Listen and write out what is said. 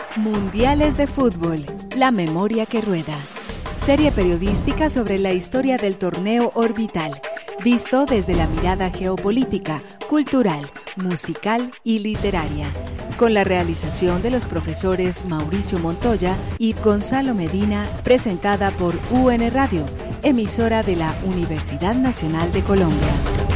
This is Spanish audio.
Mundiales de Fútbol, la memoria que rueda. Serie periodística sobre la historia del torneo orbital, visto desde la mirada geopolítica, cultural, musical y literaria, con la realización de los profesores Mauricio Montoya y Gonzalo Medina, presentada por UN Radio, emisora de la Universidad Nacional de Colombia.